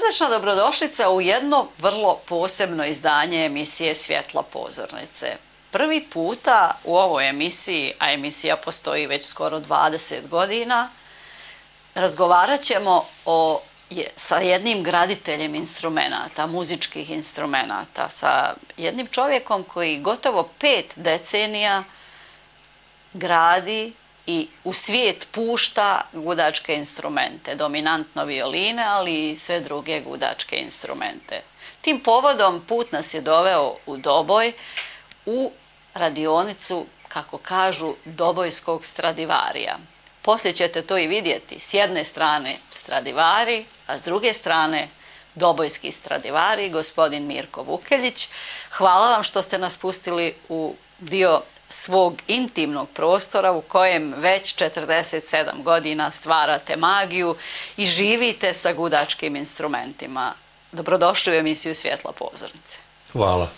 Srdečna dobrodošlica u jedno vrlo posebno izdanje emisije Svjetla pozornice. Prvi puta u ovoj emisiji, a emisija postoji već skoro 20 godina, razgovarat ćemo sa jednim graditeljem instrumenata, muzičkih instrumenata, sa jednim čovjekom koji gotovo 5 decenija gradi i u svijet pušta gudačke instrumente, dominantno violine, ali i sve druge gudačke instrumente. Tim povodom put nas je doveo u Doboj, u radionicu, kako kažu, dobojskog Stradivarija. Poslije ćete to i vidjeti. S jedne strane Stradivari, a s druge strane dobojski Stradivari, gospodin Mirko Vukeljić. Hvala vam što ste nas pustili u dio svog intimnog prostora u kojem već 47 godina stvarate magiju i živite sa gudačkim instrumentima. Dobrodošli u emisiju Svjetla pozornice. Hvala.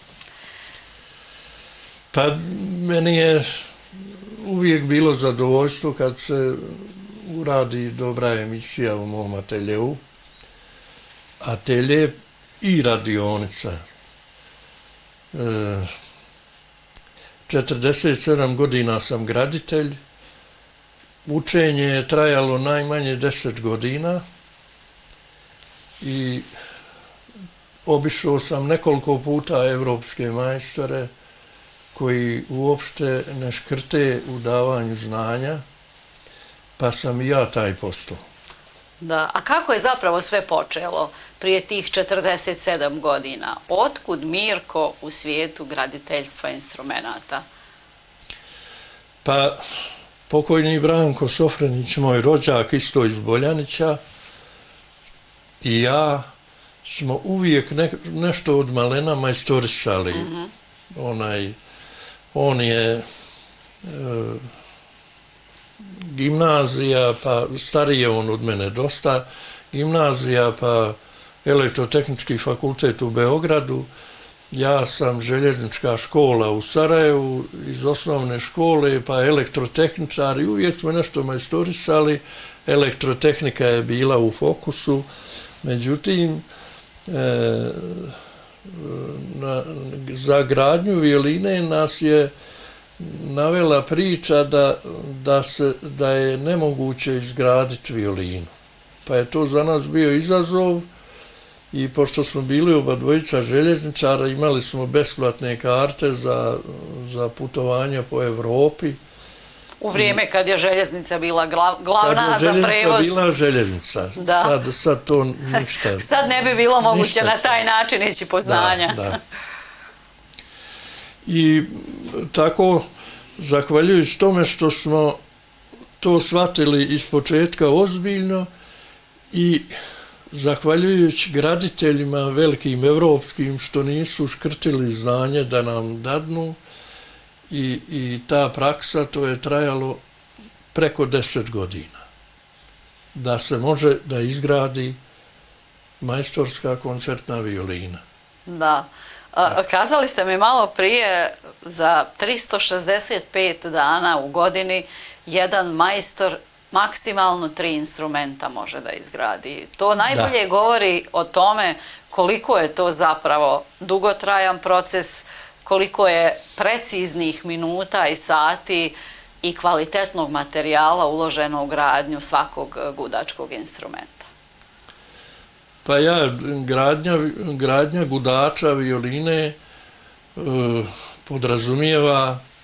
Pa meni je uvijek bilo zadovoljstvo kad se uradi dobra emisija u mom ateljeu. Atelje i radionica. 47 godina sam graditelj. Učenje je trajalo najmanje 10 godina i obišao sam nekoliko puta evropske majstore koji uopšte ne škrte u davanju znanja, pa sam i ja taj postao. Da, a kako je zapravo sve počelo prije tih 47 godina? Otkud Mirko u svijetu graditeljstva instrumenata? Pa, pokojni Branko Sofrenić, moj rođak, isto iz Boljanića, i ja smo uvijek nešto od malena majstorisali. On je gimnazija, pa stariji je on od mene dosta, gimnazija, pa elektrotehnički fakultet u Beogradu, ja sam željeznička škola u Sarajevu, iz osnovne škole, pa elektrotehničar i uvijek smo nešto majstorisali, elektrotehnika je bila u fokusu, međutim, za gradnju violine nas je navela priča da je nemoguće izgraditi violinu. Pa je to za nas bio izazov i pošto smo bili oba dvojica željezničara, imali smo besplatne karte za putovanja po Evropi. U vrijeme kad je željeznica bila glavna za prevoz. Kad je željeznica bila željeznica. Sad to ništa. Sad ne bi bilo moguće na taj način ići po znanja. Da. I tako, zahvaljujući tome što smo to shvatili iz početka ozbiljno i zahvaljujući graditeljima velikim evropskim što nisu škrtili znanje da nam dadnu, i ta praksa, to je trajalo preko 10 godina. Da se može da izgradi majstorska koncertna violina. Da. Kazali ste mi malo prije, za 365 dana u godini jedan majstor maksimalno 3 instrumenta može da izgradi. To najbolje govori o tome koliko je to zapravo dugotrajan proces, koliko je preciznih minuta i sati i kvalitetnog materijala uloženo u gradnju svakog gudačkog instrumenta. Pa gradnja gudača violine podrazumijeva